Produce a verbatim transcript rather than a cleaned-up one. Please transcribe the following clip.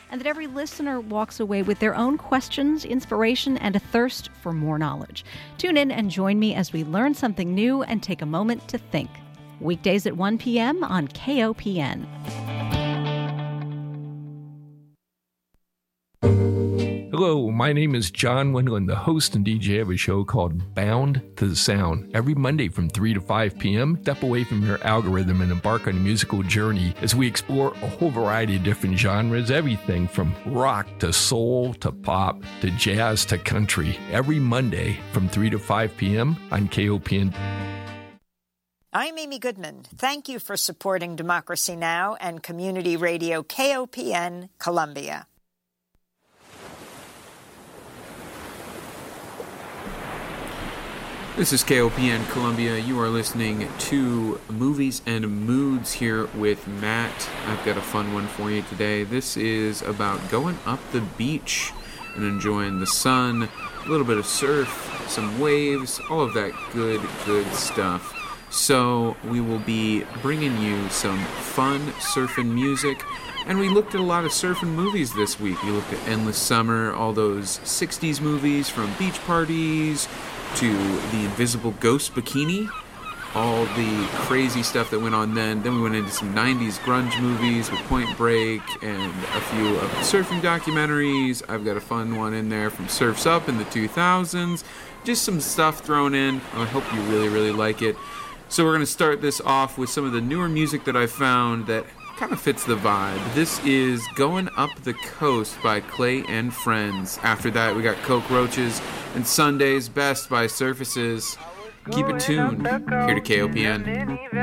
and that every listener walks away with their own questions, inspiration, and a thirst for more knowledge. Tune in and join me as we learn something new and take a moment to think. Weekdays at one p.m. on K O P N. Hello, my name is John Wendland, the host and D J of a show called Bound to the Sound. Every Monday from three to five p.m., step away from your algorithm and embark on a musical journey as we explore a whole variety of different genres, everything from rock to soul to pop to jazz to country. Every Monday from three to five p.m. on K O P N. I'm Amy Goodman. Thank you for supporting Democracy Now! And Community Radio K O P N, Columbia. This is K O P N Columbia. You are listening to Movies and Moods here with Matt. I've got a fun one for you today. This is about going up the beach and enjoying the sun, a little bit of surf, some waves, all of that good, good stuff. So we will be bringing you some fun surfing music. And we looked at a lot of surfing movies this week. We looked at Endless Summer, all those sixties movies from beach parties to The Invisible Ghost Bikini, all the crazy stuff that went on then. Then we went into some nineties grunge movies with Point Break and a few of the surfing documentaries. I've got a fun one in there from Surf's Up in the two thousands. Just some stuff thrown in. I hope you really, really like it. So we're going to start this off with some of the newer music that I found that kind of fits the vibe. This is Going Up the Coast by Clay and Friends. After that, we got Cockroaches and Sunday's Best by Surfaces. Keep it tuned here to K O P N.